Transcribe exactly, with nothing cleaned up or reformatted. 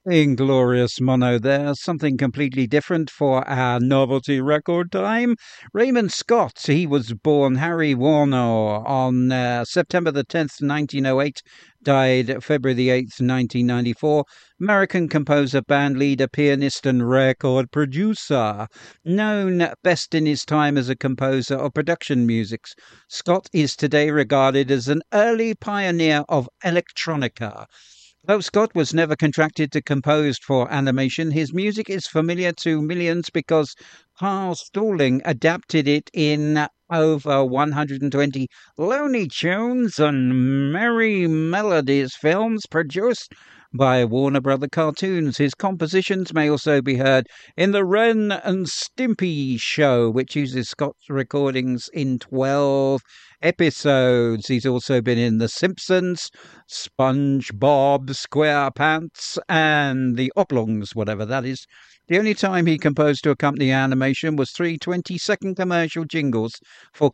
Inglorious mono there, something completely different for our novelty record time. Raymond Scott, he was born Harry Warner on uh, September the tenth, nineteen oh eight, died February the eighth, nineteen ninety-four. American composer, band leader, pianist and record producer. Known best in his time as a composer of production musics, Scott is today regarded as an early pioneer of electronica. Though Scott was never contracted to compose for animation, his music is familiar to millions because Carl Stalling adapted it in over one hundred twenty Looney Tunes and Merry Melodies films produced by Warner Brother Cartoons. His compositions may also be heard in the Ren and Stimpy show, which uses Scott's recordings in twelve episodes. He's also been in The Simpsons, SpongeBob SquarePants, and The Oblongs, whatever that is. The only time he composed to accompany animation was three twenty-second commercial jingles for